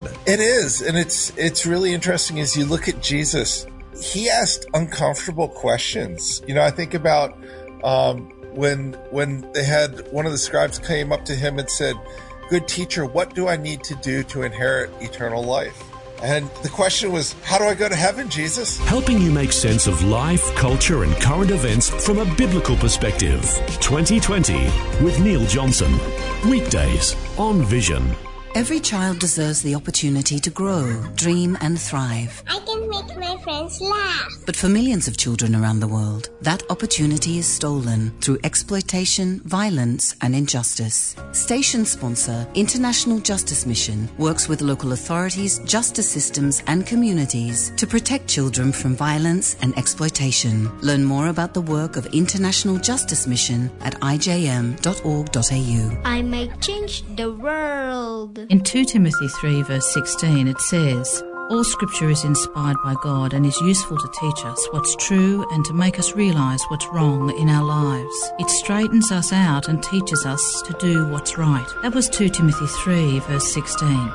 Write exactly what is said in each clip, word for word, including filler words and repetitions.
it? It is, and it's it's really interesting as you look at Jesus. He asked uncomfortable questions. You know, I think about um, when when they had one of the scribes came up to him and said, "Good teacher, what do I need to do to inherit eternal life?" And the question was, how do I go to heaven, Jesus? Helping you make sense of life, culture, and current events from a biblical perspective. twenty twenty with Neil Johnson. Weekdays on Vision. Every child deserves the opportunity to grow, dream, and thrive. I can make my friends laugh. But for millions of children around the world, that opportunity is stolen through exploitation, violence, and injustice. Station sponsor International Justice Mission works with local authorities, justice systems, and communities to protect children from violence and exploitation. Learn more about the work of International Justice Mission at i j m dot org dot a u. I might change the world. In Second Timothy three verse sixteen it says, "All scripture is inspired by God and is useful to teach us what's true and to make us realise what's wrong in our lives. It straightens us out and teaches us to do what's right." That was Second Timothy three verse sixteen.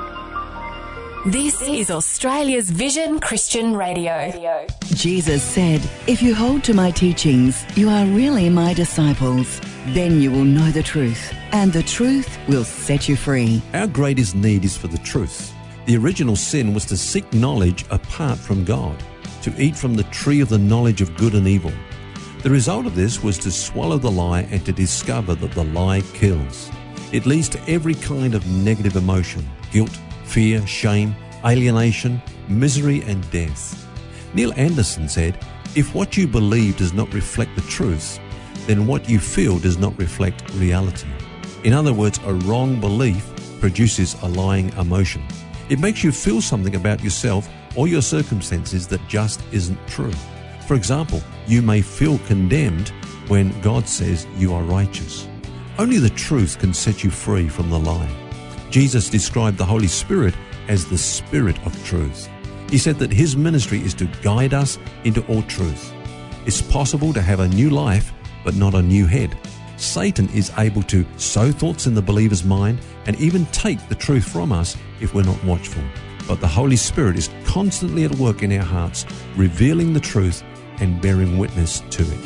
This is Australia's Vision Christian Radio. Jesus said, "If you hold to my teachings, you are really my disciples. Then you will know the truth, and the truth will set you free." Our greatest need is for the truth. The original sin was to seek knowledge apart from God, to eat from the tree of the knowledge of good and evil. The result of this was to swallow the lie and to discover that the lie kills. It leads to every kind of negative emotion, guilt, fear, shame, alienation, misery, and death. Neil Anderson said, "If what you believe does not reflect the truth, then what you feel does not reflect reality." In other words, a wrong belief produces a lying emotion. It makes you feel something about yourself or your circumstances that just isn't true. For example, you may feel condemned when God says you are righteous. Only the truth can set you free from the lie. Jesus described the Holy Spirit as the Spirit of truth. He said that his ministry is to guide us into all truth. It's possible to have a new life, but not a new head. Satan is able to sow thoughts in the believer's mind and even take the truth from us if we're not watchful. But the Holy Spirit is constantly at work in our hearts, revealing the truth and bearing witness to it.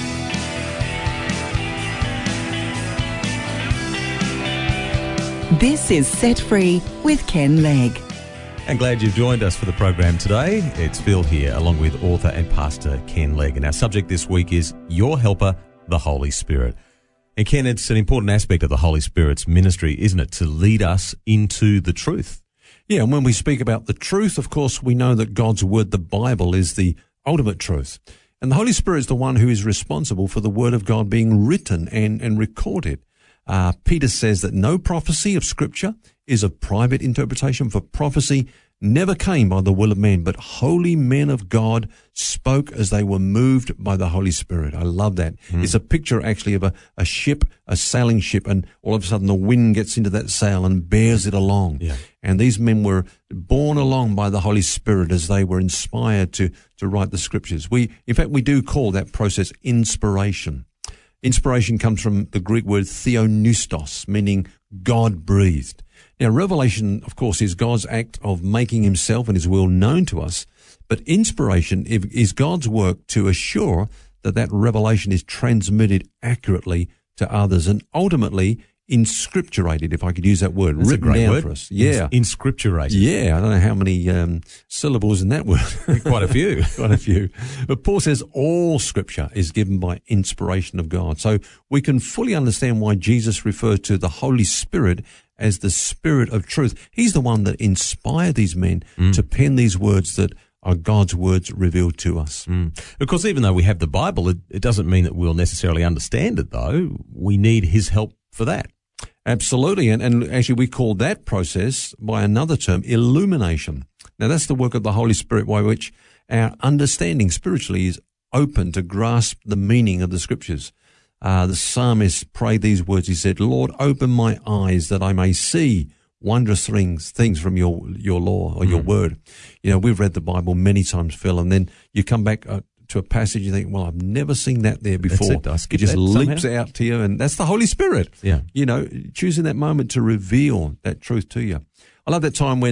This is Set Free with Ken Legg. And glad you've joined us for the program today. It's Phil here, along with author and pastor Ken Legg. And our subject this week is Your Helper, the Holy Spirit. And Ken, it's an important aspect of the Holy Spirit's ministry, isn't it, to lead us into the truth? Yeah, and when we speak about the truth, of course, we know that God's Word, the Bible, is the ultimate truth. And the Holy Spirit is the one who is responsible for the Word of God being written and, and recorded. Uh, Peter says that no prophecy of Scripture is a private interpretation, for prophecy never came by the will of men, but holy men of God spoke as they were moved by the Holy Spirit. I love that. Mm. It's a picture actually of a, a ship, a sailing ship, and all of a sudden the wind gets into that sail and bears it along. Yeah. And these men were borne along by the Holy Spirit as they were inspired to, to write the Scriptures. We, in fact, we do call that process inspiration. Inspiration comes from the Greek word theopneustos, meaning God-breathed. Now, revelation, of course, is God's act of making himself and his will known to us, but inspiration is God's work to assure that that revelation is transmitted accurately to others and ultimately inscripturated, if I could use that word, That's written a great down word. for us. Yeah. Inscripturated. Yeah, I don't know how many um, syllables in that word. Quite a few. Quite a few. But Paul says all Scripture is given by inspiration of God. So we can fully understand why Jesus refers to the Holy Spirit as the Spirit of truth. He's the one that inspired these men mm. to pen these words that are God's words revealed to us. Mm. Of course, even though we have the Bible, it, it doesn't mean that we'll necessarily understand it, though. We need his help for that. Absolutely. And, and actually we call that process by another term, illumination. Now that's the work of the Holy Spirit by which our understanding spiritually is open to grasp the meaning of the Scriptures. Uh, the psalmist prayed these words. He said, "Lord, open my eyes that I may see wondrous things, things from your, your law or your mm. word." You know, we've read the Bible many times, Phil, and then you come back uh, to a passage, you think, well, I've never seen that there before. It. it just leaps somehow. out to you, and that's the Holy Spirit. Yeah. You know, choosing that moment to reveal that truth to you. I love that time when